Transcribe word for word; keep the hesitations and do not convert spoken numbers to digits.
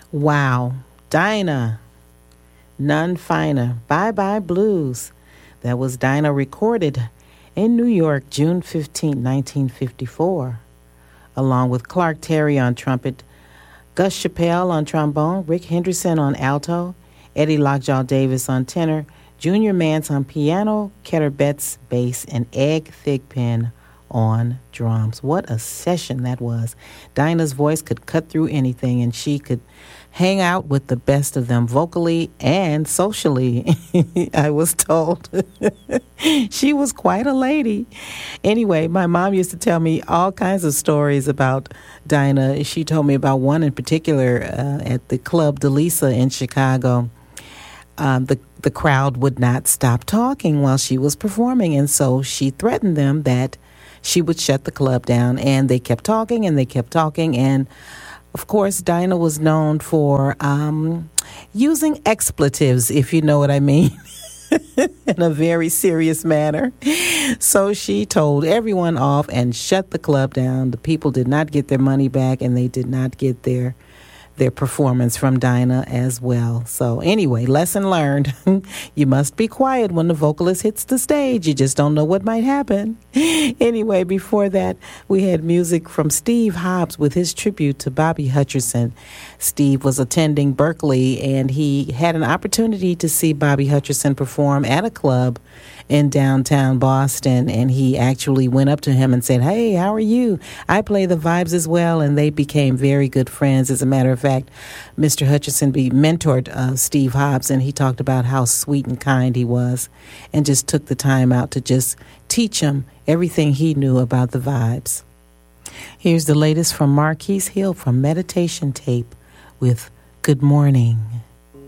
Wow. Dinah, None Finer, Bye Bye Blues. That was Dinah, recorded in New York, June fifteenth, nineteen fifty-four, along with Clark Terry on trumpet, Gus Chappelle on trombone, Rick Henderson on alto, Eddie Lockjaw Davis on tenor, Junior Mance on piano, Ketter Betts bass, and Egg Thigpen on drums. What a session that was. Dinah's voice could cut through anything, and she could hang out with the best of them vocally and socially, I was told. She was quite a lady. Anyway, my mom used to tell me all kinds of stories about Dinah. She told me about one in particular uh, at the Club Delisa in Chicago. Um, the the crowd would not stop talking while she was performing, and so she threatened them that she would shut the club down. And they kept talking and they kept talking, and of course, Dinah was known for um, using expletives, if you know what I mean, in a very serious manner. So she told everyone off and shut the club down. The people did not get their money back, and they did not get their their performance from Dinah as well. So anyway, lesson learned. You must be quiet when the vocalist hits the stage. You just don't know what might happen. Anyway, before that, we had music from Steve Hobbs with his tribute to Bobby Hutcherson. Steve was attending Berkeley, and he had an opportunity to see Bobby Hutcherson perform at a club in downtown Boston, and he actually went up to him and said, "Hey, how are you? I play the vibes as well," and they became very good friends. As a matter of fact, Mister Hutcherson be mentored uh, Steve Hobbs, and he talked about how sweet and kind he was, and just took the time out to just teach him everything he knew about the vibes. Here's the latest from Marquise Hill from Meditation Tape with Good Morning.